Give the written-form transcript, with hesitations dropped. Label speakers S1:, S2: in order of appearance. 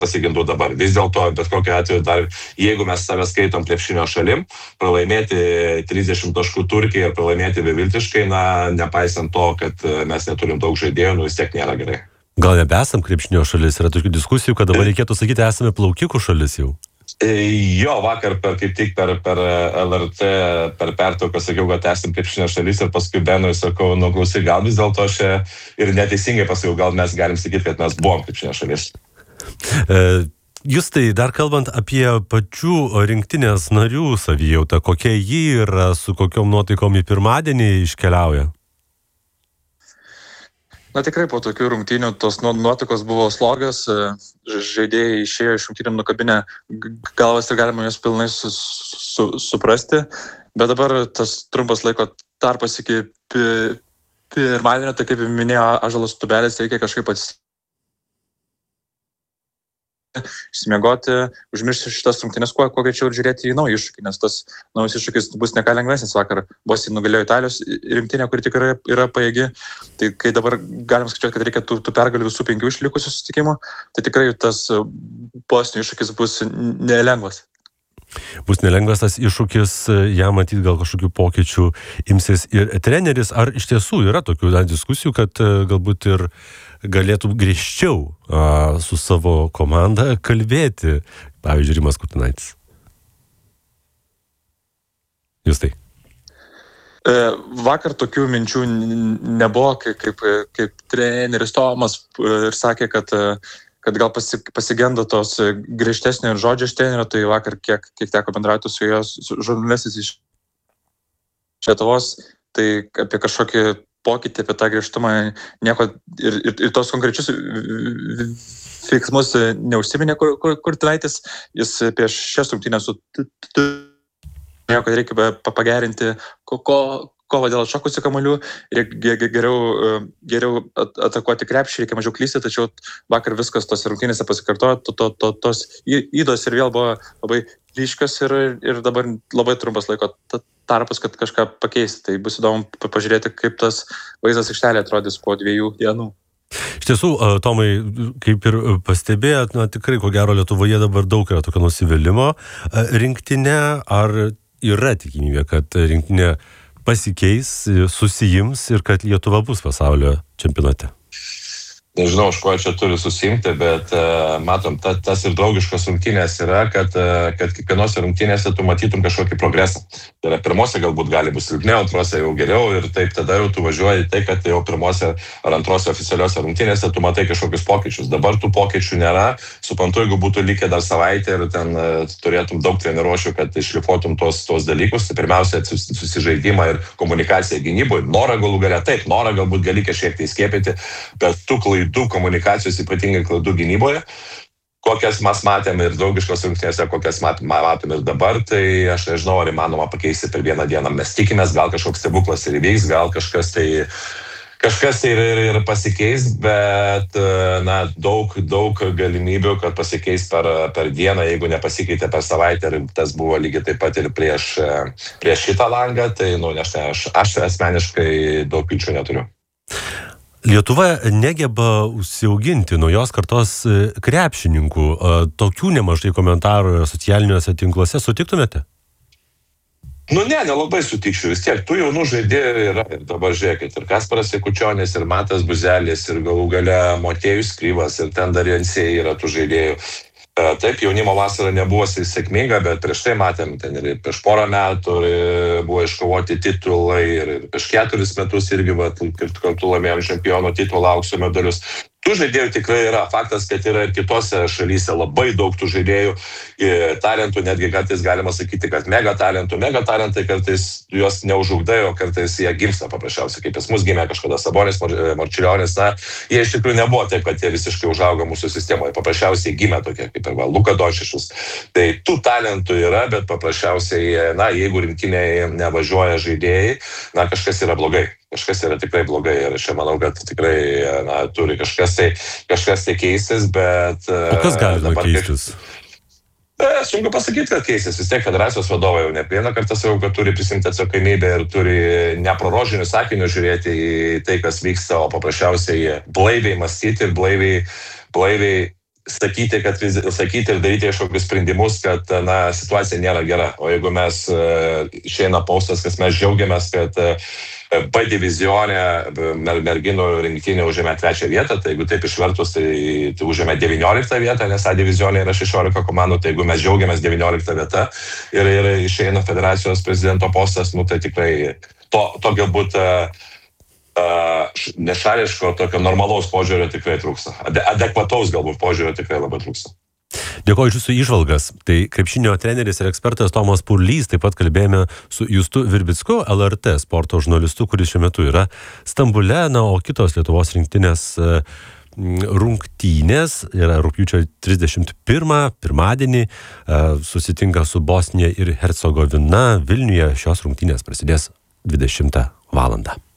S1: pasigendu dabar. Vis dėlto, bet kokiu atveju dar, jeigu mes save skaitom krepšinio šalim, pralaimėti 30 taškų Turkijai ir pralaimėti beviltiškai, nepaisant to, kad mes neturim daug žaidėjų, vis tiek nėra gerai.
S2: Gal nebesam krepšinio šalis, yra tokių diskusijų, kad dabar reikėtų sakyti, esame plaukikų šalis jau.
S1: Jo, vakar kaip tik per LRT, per pertrauką sakiau, kad esame krepšinio šalis ir paskui Benui sakau, klausyk, gal vis dėlto aš ir neteisingai pasakiau, gal mes galim sakyti, kad mes buvom krepšinio šalis.
S2: Justai, dar kalbant apie pačių rinktinės narių savijautą, kokia ji yra, su kokiom nuotaikom į pirmadienį iškeliauja?
S3: Tikrai po tokių rungtynių tos nuotaikos buvo slogios, žaidėjai išėjo iš rungtynių nukabinę galvas ir galima jas pilnai suprasti, bet dabar tas trumpas laiko tarpas iki pirmadienio, tai kaip minėjo Ąžuolas Tubelis, reikia kažkaip išsimiegoti, užmiršti šitas rungtynės, kuo greičiau ir žiūrėti į naują iššūkį, nes tas naujas iššūkis bus ne ką lengvesnis. Vakar Bosnija nugalėjo Italijos rinktinę, kuri tikrai yra pajėgi. Tai kai dabar galim skaičiuoti, kad reikia tų pergalių visų 5 išlikusių susitikimų, tai tikrai tas Bosnijos iššūkis bus nelengvas.
S2: Bus nelengvas tas iššūkis, jam matyti gal kažkokių pokyčių imsis ir treneris. Ar iš tiesų yra tokių diskusijų, kad galbūt ir galėtų griežčiau su savo komanda kalbėti, pavyzdžiui, Rimas Kurtinaitis? Justai.
S3: Vakar tokių minčių nebuvo, kaip treneris Tomas ir sakė, kad gal pasigenda tos griežtesnio ir žodžio iš trenerio, tai vakar kiek teko bendrauti su jos žurnalistais iš Lietuvos, tai apie kažkokį pokytį, apie tą griežtumą nieko ir tos konkrečius veiksmus neužsiminė Kurtinaitis. Jis prieš šias rungtynes kad reikia pagerinti kovą dėl atšokusių kamuolių, reikia geriau atakuoti krepšį, reikia mažiau klysti, tačiau vakar viskas tos rungtynėse pasikartojo, tos įdos ir vėl buvo labai ryškios ir dabar labai trumpas laiko tarpas, kad kažką pakeisti. Tai bus įdomu pažiūrėti, kaip tas vaizdas aikštelė atrodys po 2 dienų.
S2: Iš tiesų, Tomai, kaip ir pastebėjot, tikrai, ko gero, Lietuvoje dabar daug yra tokio nusivylimo rinktinė. Ar yra tikimybė, kad rinktinė pasikeis, susijims ir kad Lietuva bus pasaulio čempionate?
S1: Nežinau, už ko čia turi susimti, bet matom, tas ir draugiškos rungtynės yra, kad kiekvienose rungtynėse tu matytum kažkokį progresą. Tai yra, pirmose galbūt gali būti silpniau, antrose jau geriau ir taip tada jau tu važiuoji tai, kad jau pirmose ar antrose oficialiose rungtynėse tu matai kažkokius pokyčius. Dabar tų pokyčių nėra. Suprantu, jeigu būtų likę dar savaitę ir ten turėtum daug treniruočių, kad išlipuotum tos dalykus, tai pirmiausia susižaidimą ir komunikaciją gynyboje, norą galų gale, taip, norą galbūt gali kažkiek tai skiepyti, bet tų klaidų komunikacijos, ypatingai klaidų gynyboje, kokias mes matėme ir draugiškos rungtynėse, kokias matėme ir dabar, tai aš nežinau, ar įmanoma pakeisti per vieną dieną. Mes tikimės, gal kažkoks stebuklas ir įvyks, gal kažkas tai ir pasikeis, bet daug galimybių, kad pasikeis per dieną, jeigu nepasikeitė per savaitę, ir tas buvo lygiai taip pat ir prieš šitą langą, tai aš asmeniškai daug vilčių neturiu.
S2: Lietuva negeba užsiauginti naujos kartos krepšininkų. Tokių nemažai komentarų socialiniuose tinkluose sutiktumėte?
S1: Nelabai sutikčiau. Vis tiek tų jaunų žaidėjų yra. Ir dabar žiūrėkit, ir Kasparas Jakučionis, ir Matas Buzelis, ir galų gale Motiejus Kryvas, ir ten dar Jensėjai yra tų žaidėjų. Taip, jaunimo vasara nebuvo sėkminga, bet prieš tai matėm, ten ir prieš porą metų buvo iškovoti titulai ir prieš 4 metus irgi kartu laimėjom čempiono titulą, aukso medalius. Tų žaidėjų tikrai yra. Faktas, kad yra ir kitose šalyse labai daug tų žaidėjų, talentų, netgi kartais galima sakyti, kad mega talentai kartais juos neužugdai, o kartais jie gimsta paprasčiausiai, kaip pas mus gimė kažkada Sabonis, Marčiulionis, jie iš tikrųjų nebuvo taip, kad jie visiškai užaugo mūsų sistemoje, paprasčiausiai gimė tokie kaip ir Luka Dončičius. Tai tų talentų yra, bet paprasčiausiai, jeigu rinktinėje nevažiuoja žaidėjai, kažkas yra blogai. Kažkas yra tikrai blogai ir aš manau, kad tikrai turi kažkas tai keistis, bet...
S2: O kas gali keistis?
S1: Sunku pasakyti, kad keistis. Vis tiek federacijos vadovai jau ne vieną kartą sakau, kad turi prisimti atsakomybę ir turi ne pro rožinių sakinių žiūrėti į tai, kas vyksta, o paprasčiausiai blaiviai mąstyti ir blaiviai sakyti ir daryti kažkokius sprendimus, kad situacija nėra gera. O jeigu mes išeina postas, kad mes džiaugiamės, kad B divizione merginų rinktinė užėmė 3 vietą, tai jeigu taip išvertus, tai užėmė 19 vietą, nes A divizione yra 16 komandų, tai jeigu mes džiaugiamės 19 vieta ir išeina federacijos prezidento postas, tai tikrai to galbūt nešališko, tokio normalaus požiūrio tikrai trūksta. Adekvataus galbūt požiūrio tikrai labai trūksta.
S2: Dėkoju iš jūsų įžvalgas. Tai krepšinio treneris ir ekspertas Tomas Purlys, taip pat kalbėjome su Justu Virbicku, LRT sporto žurnalistu, kuris šiuo metu yra Stambule, o kitos Lietuvos rinktinės rungtynės yra rugpjūčio 31, pirmadienį, susitinka su Bosnija ir Hercegovina Vilniuje. Šios rungtynės prasidės 20 valandą.